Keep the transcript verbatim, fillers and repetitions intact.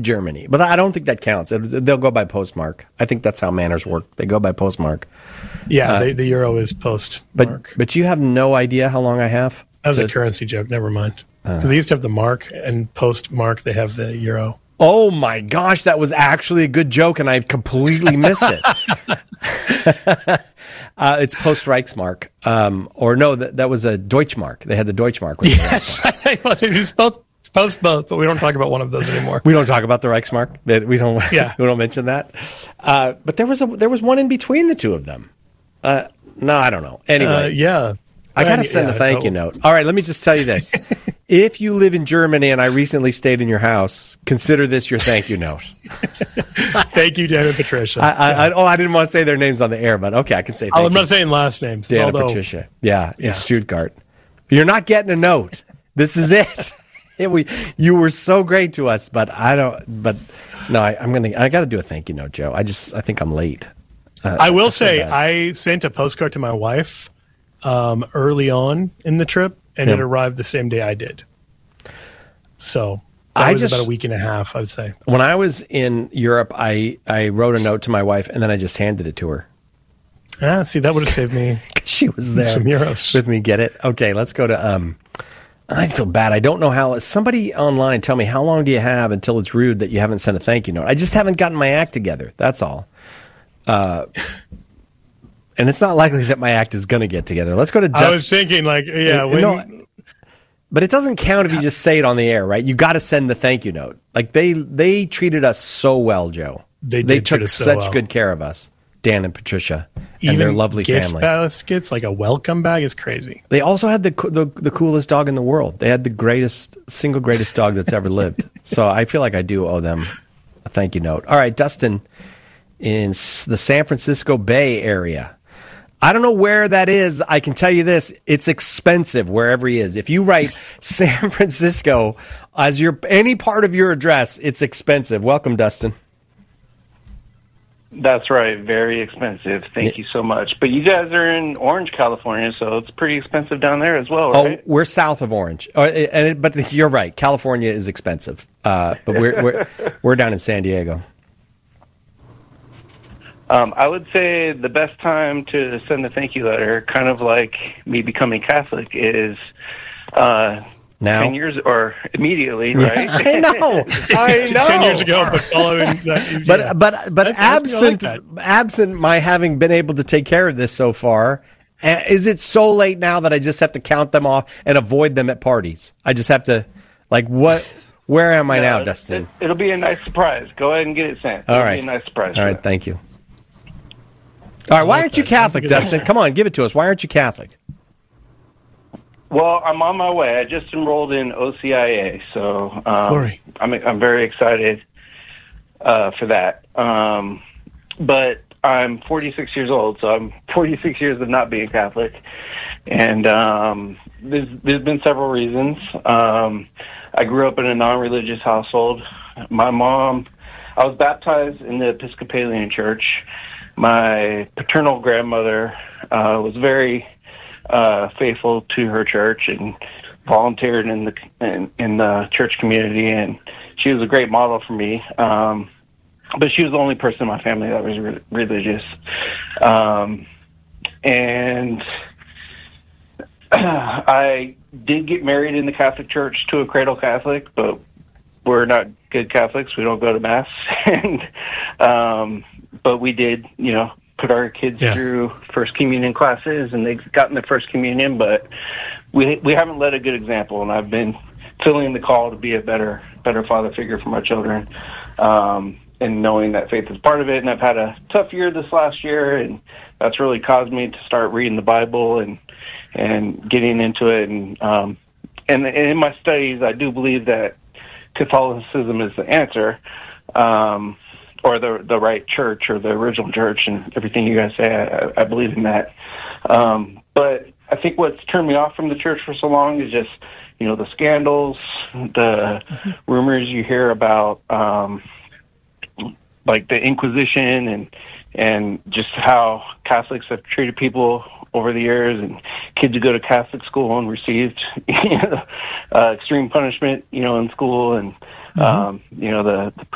Germany, but I don't think that counts. It, they'll go by postmark. I think that's how manners work. They go by postmark. Yeah, uh, they, the euro is postmark. But but you have no idea how long I have? That was to, a currency joke. Never mind. Because uh, they used to have the mark, and postmark they have the euro. Oh my gosh, that was actually a good joke, and I completely missed it. uh, it's post Reichsmark, um, or no, that, that was a Deutschmark. They had the Deutschmark. Yes, it's both post both, but we don't talk about one of those anymore. We don't talk about the Reichsmark. We don't. Yeah. we don't mention that. Uh, but there was a there was one in between the two of them. Uh, no, I don't know. Anyway, uh, yeah, I got to send yeah, a thank no. you note. All right, let me just tell you this. If you live in Germany and I recently stayed in your house, consider this your thank you note. Thank you, Dan and Patricia. I, I, I, oh, I didn't want to say their names on the air, but okay, I can say thank oh, I'm you. not saying last names. Dan although, and Patricia. Yeah, in Yeah. Stuttgart. You're not getting a note. This is it. it we, you were so great to us, but I don't. But no, I, I'm gonna. I got to do a thank you note, Joe. I just. I think I'm late. Uh, I will I feel say bad. I sent a postcard to my wife um, early on in the trip, and Yeah. it arrived the same day I did. So that I was just- about a week and a half, I would say. When I was in Europe, I I wrote a note to my wife and then I just handed it to her. Ah, see, that would have saved me She was there some euros. with me. Get it? Okay, let's go to. Um, I feel bad. I don't know how. Somebody online tell me how long do you have until it's rude that you haven't sent a thank you note. I just haven't gotten my act together. That's all. Uh, and it's not likely that my act is going to get together. Let's go to. Dust- I was thinking, like, yeah, when, No, but it doesn't count if you just say it on the air, right? You got to send the thank you note. Like they they treated us so well, Joe. They did they treat took us so such well. good care of us, Dan and Patricia, and even their lovely gift family. baskets, like a welcome bag, is crazy. They also had the, co- the the coolest dog in the world. They had the greatest, single greatest dog that's ever lived. So I feel like I do owe them a thank you note. All right, Dustin, in s- the San Francisco Bay Area. I don't know where that is. I can tell you this. It's expensive wherever he is. If you write San Francisco as your any part of your address, it's expensive. Welcome, Dustin. That's right. Very expensive. Thank you so much. But you guys are in Orange, California, so it's pretty expensive down there as well, right? Oh, we're south of Orange. Oh, and it, but you're right. California is expensive. Uh, but we're, we're we're down in San Diego. Um, I would say the best time to send a thank you letter, kind of like me becoming Catholic, is uh, Now? ten years or immediately, right? I know. I know. Ten years ago, but following that, But yeah. but but That's- I like absent that. absent my having been able to take care of this so far, uh, is it so late now that I just have to count them off and avoid them at parties? I just have to, like, what? Where am I now, No, Dustin? It, will be a nice surprise. Go ahead and get it sent. All It'll right. be a nice surprise. All for right, you. thank you. All right, why like aren't you that. That's a Catholic, good Dustin? answer. Come on, give it to us. Why aren't you Catholic? Well, I'm on my way. I just enrolled in O C I A, so um, Glory. I'm I'm very excited uh, for that. Um, but I'm forty-six years old, so I'm forty-six years of not being Catholic, and um, there's there's been several reasons. Um, I grew up in a non-religious household. My mom, I was baptized in the Episcopalian Church. My paternal grandmother uh, was very uh, faithful to her church and volunteered in the in, in the church community, and she was a great model for me. Um, but she was the only person in my family that was re- religious, um, and I did get married in the Catholic Church to a cradle Catholic, but we're not good Catholics. We don't go to mass, and um, but we did, you know, put our kids Yeah. through First Communion classes, and they've gotten their First Communion. But we we haven't led a good example, and I've been feeling the call to be a better better father figure for my children, um, and knowing that faith is part of it. And I've had a tough year this last year, and that's really caused me to start reading the Bible and and getting into it. And um, and, and in my studies, I do believe that Catholicism is the answer, um, or the the right church, or the original church, and everything you guys say. I, I believe in that. Um, but I think what's turned me off from the church for so long is just, you know, the scandals, the rumors you hear about, um, like the Inquisition, and and just how Catholics have treated people over the years, and kids who go to Catholic school and received you know, uh, extreme punishment, you know, in school, and um, you know the, the